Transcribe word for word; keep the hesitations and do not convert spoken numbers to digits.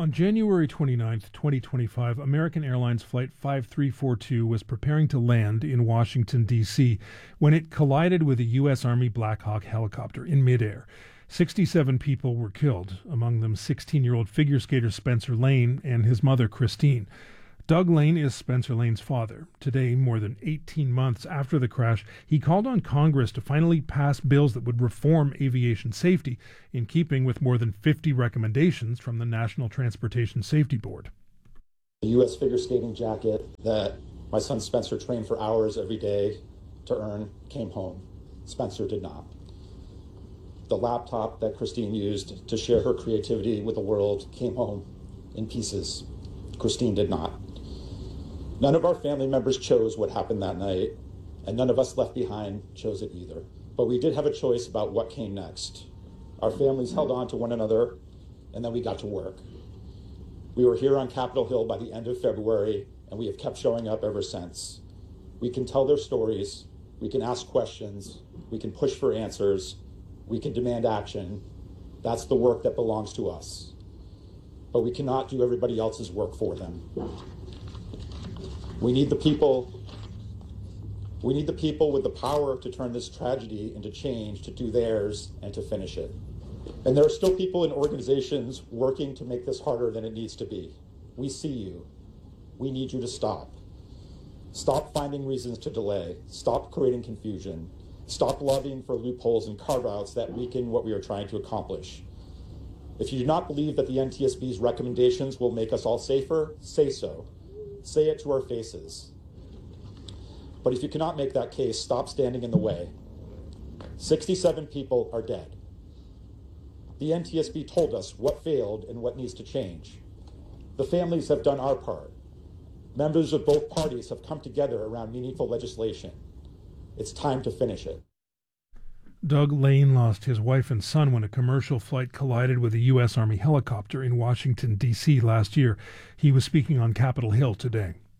On January twenty-ninth, twenty twenty-five, American Airlines Flight five three four two was preparing to land in Washington, D C when it collided with a U S Army Black Hawk helicopter in midair. sixty-seven people were killed, among them sixteen-year-old figure skater Spencer Lane and his mother, Christine. Doug Lane is Spencer Lane's father. Today, more than eighteen months after the crash, he called on Congress to finally pass bills that would reform aviation safety, in keeping with more than fifty recommendations from the National Transportation Safety Board. The U S figure skating jacket that my son Spencer trained for hours every day to earn came home. Spencer did not. The laptop that Christine used to share her creativity with the world came home in pieces. Christine did not. None of our family members chose what happened that night, and none of us left behind chose it either. But we did have a choice about what came next. Our families held on to one another, and then we got to work. We were here on Capitol Hill by the end of February, and we have kept showing up ever since. We can tell their stories, we can ask questions, we can push for answers, we can demand action. That's the work that belongs to us. But we cannot do everybody else's work for them. We need the people, we need the people with the power to turn this tragedy into change, to do theirs, and to finish it. And there are still people and organizations working to make this harder than it needs to be. We see you. We need you to stop. Stop finding reasons to delay. Stop creating confusion. Stop lobbying for loopholes and carve-outs that weaken what we are trying to accomplish. If you do not believe that the N T S B's recommendations will make us all safer, say so. Say it to our faces. But if you cannot make that case, stop standing in the way. sixty-seven people are dead. The N T S B told us what failed and what needs to change. The families have done our part. Members of both parties have come together around meaningful legislation. It's time to finish it. Doug Lane lost his wife and son when a commercial flight collided with a U S Army helicopter in Washington, D C last year. He was speaking on Capitol Hill today.